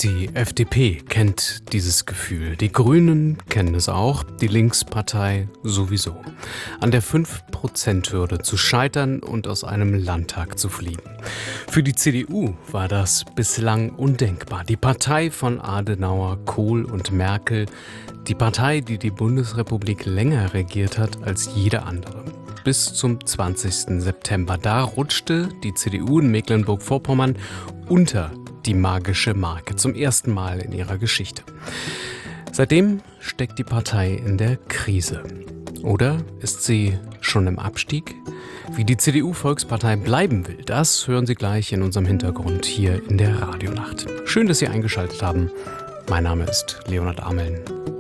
Die FDP kennt dieses Gefühl, die Grünen kennen es auch, die Linkspartei sowieso. An der 5%-Hürde zu scheitern und aus einem Landtag zu fliegen. Für die CDU war das bislang undenkbar. Die Partei von Adenauer, Kohl und Merkel, die Partei, die die Bundesrepublik länger regiert hat als jede andere. Bis zum 20. September. Da rutschte die CDU in Mecklenburg-Vorpommern unter die magische Marke zum ersten Mal in ihrer Geschichte. Seitdem steckt die Partei in der Krise. Oder ist sie schon im Abstieg? Wie die CDU-Volkspartei bleiben will, das hören Sie gleich in unserem Hintergrund hier in der Radionacht. Schön, dass Sie eingeschaltet haben. Mein Name ist Leonhard Ameln.